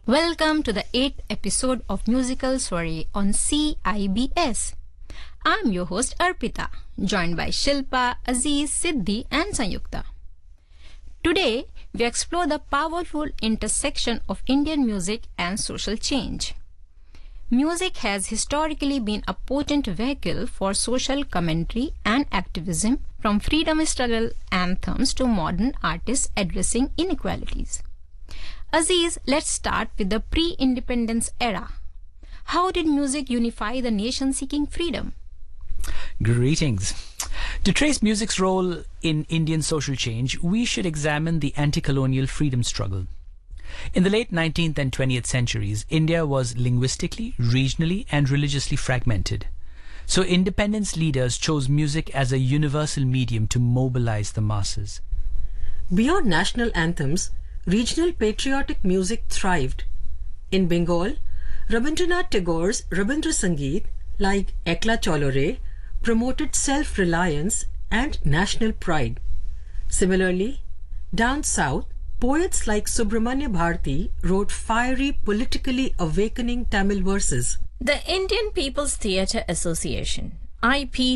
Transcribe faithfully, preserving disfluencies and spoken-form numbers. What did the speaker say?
Welcome to the eighth episode of Musical Soiree on C I B S. I'm your host Arpita, joined by Shilpa, Aziz, Siddhi and Sanyukta. Today, we explore the powerful intersection of Indian music and social change. Music has historically been a potent vehicle for social commentary and activism, from freedom struggle anthems to modern artists addressing inequalities. Aziz, let's start with the pre-independence era. How did music unify the nation seeking freedom? Greetings. To trace music's role in Indian social change, we should examine the anti-colonial freedom struggle. In the late nineteenth and twentieth centuries, India was linguistically, regionally, and religiously fragmented. So independence leaders chose music as a universal medium to mobilize the masses. Beyond national anthems, regional patriotic music thrived. In Bengal, Rabindranath Tagore's Rabindra Sangeet, like Ekla Cholo Re, promoted self-reliance and national pride. Similarly, down south, poets like Subramanya Bharati wrote fiery, politically awakening Tamil verses. The Indian People's Theatre Association, I P